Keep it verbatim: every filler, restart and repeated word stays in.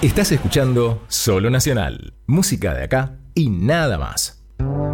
Estás escuchando Solo Nacional, música de acá y nada más.